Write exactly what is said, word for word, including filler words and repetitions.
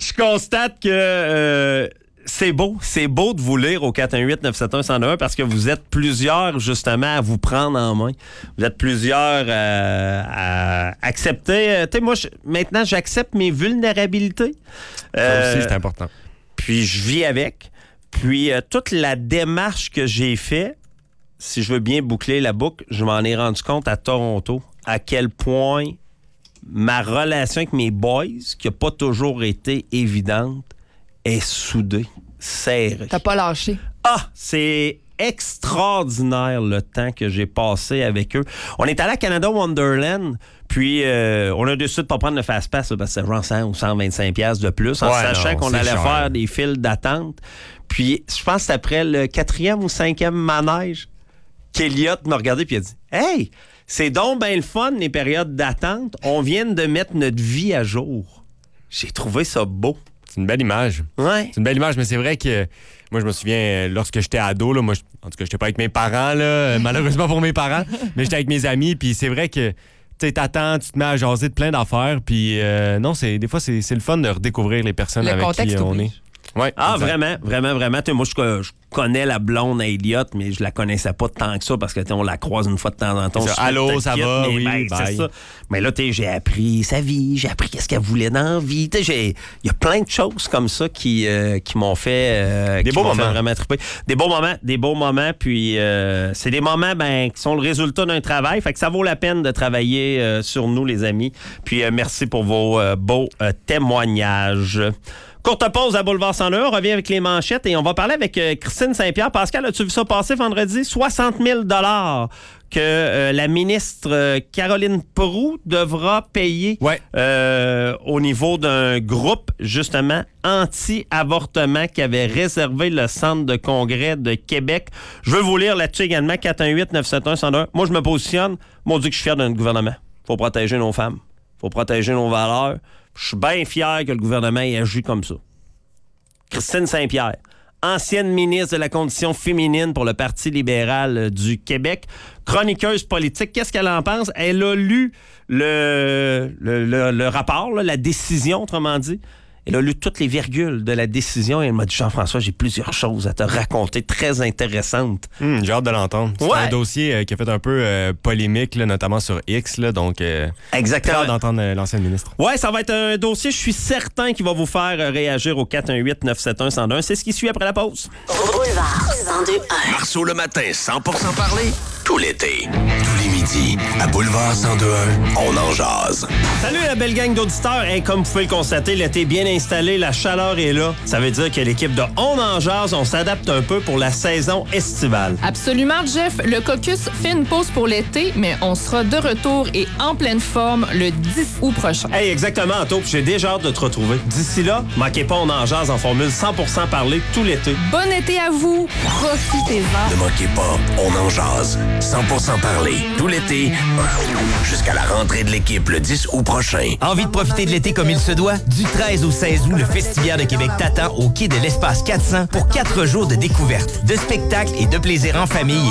je constate que euh, c'est beau, c'est beau de vous lire au quatre un huit neuf sept un un zéro un parce que vous êtes plusieurs justement à vous prendre en main. Vous êtes plusieurs euh, à accepter. Tu sais, moi, je, maintenant, j'accepte mes vulnérabilités. Euh, Ça aussi, c'est important. Puis je vis avec. Puis euh, toute la démarche que j'ai faite, si je veux bien boucler la boucle, je m'en ai rendu compte à Toronto à quel point ma relation avec mes boys, qui n'a pas toujours été évidente, est soudée, serrée. T'as pas lâché. Ah, c'est extraordinaire le temps que j'ai passé avec eux. On est allé à Canada Wonderland, puis euh, on a décidé de ne pas prendre le fast-pass parce que c'est genre cent ou cent vingt-cinq dollars de plus, en ouais, sachant non, qu'on allait cher. faire des files d'attente. Puis je pense que c'est après le quatrième ou cinquième manège qu'Eliott m'a regardé et a dit « Hey, c'est donc bien le fun, les périodes d'attente. On vient de mettre notre vie à jour. » J'ai trouvé ça beau. C'est une belle image. Ouais. C'est une belle image, mais c'est vrai que moi, je me souviens, lorsque j'étais ado, là, moi, je, en tout cas, j'étais pas avec mes parents, là, malheureusement pour mes parents, mais j'étais avec mes amis, puis c'est vrai que tu t'attends, tu te mets à jaser de plein d'affaires, puis euh, non, c'est, des fois, c'est, c'est le fun de redécouvrir les personnes Le avec contexte qui on oublie. est. Ouais, Ah, exact. vraiment, vraiment, vraiment. T'sais, moi, je, je connais la blonde à Eliott, mais je la connaissais pas tant que ça parce que t'sais, on la croise une fois de temps en temps. C'est ça. Je Allô, te ça quitte, va? mais Oui, ben, c'est bye. ça. Mais là, t'sais, j'ai appris sa vie, j'ai appris qu'est-ce qu'elle voulait dans la vie. Il y a plein de choses comme ça qui, euh, qui m'ont fait, euh, Des qui beaux m'ont fait moments. vraiment triper. Des beaux moments, des beaux moments. Puis euh, c'est des moments ben, qui sont le résultat d'un travail. Fait que ça vaut la peine de travailler euh, sur nous, les amis. Puis euh, merci pour vos euh, beaux euh, témoignages. Courte pause à Boulevard cent un, on revient avec les manchettes et on va parler avec euh, Christine Saint-Pierre. Pascal, as-tu vu ça passer vendredi? soixante mille dollars que euh, la ministre euh, Caroline Proulx devra payer Ouais. euh, au niveau d'un groupe, justement, anti-avortement qui avait réservé le centre de congrès de Québec. Je veux vous lire là-dessus également, quatre un huit neuf sept un un zéro un. Moi, je me positionne. Moi, on dit que je suis fier de notre gouvernement. Faut protéger nos femmes. Faut protéger nos valeurs. Je suis bien fier que le gouvernement ait agi comme ça. Christine Saint-Pierre, ancienne ministre de la Condition féminine pour le Parti libéral du Québec, chroniqueuse politique, qu'est-ce qu'elle en pense? Elle a lu le, le, le, le rapport, là, la décision, autrement dit. Elle a lu toutes les virgules de la décision et elle m'a dit « Jean-François, j'ai plusieurs choses à te raconter très intéressantes. Hum, j'ai hâte de l'entendre. C'est Ouais. un dossier euh, qui a fait un peu euh, polémique, là, notamment sur X, là, donc euh, » très Exactement. hâte d'entendre euh, l'ancienne ministre. Ouais, ça va être un dossier, je suis certain, qui va vous faire euh, réagir au quatre un huit neuf sept un un zéro un. C'est ce qui suit après la pause. Boulevard cent deux un. Marceau le matin, cent pour cent parler, tout l'été. Tous les midis, à Boulevard cent deux un, on en jase. Salut la belle gang d'auditeurs. Hey, comme vous pouvez le constater, l'été est bien installé, la chaleur est là. Ça veut dire que l'équipe de On en jase, on s'adapte un peu pour la saison estivale. Absolument, Jeff. Le caucus fait une pause pour l'été, mais on sera de retour et en pleine forme le dix août prochain. Hey, exactement, Anto, puis j'ai déjà hâte de te retrouver. D'ici là, manquez pas On en jase en formule cent pour cent parler tout l'été. Bon été à vous. Profitez-en. Ne manquez pas, on en jase. cent pour cent parler, tout l'été, jusqu'à la rentrée de l'équipe le dix août prochain. Envie de profiter de l'été comme il se doit? Du treize au seize août, le Festivière de Québec t'attend au quai de l'Espace quatre cents pour quatre jours de découverte, de spectacles et de plaisir en famille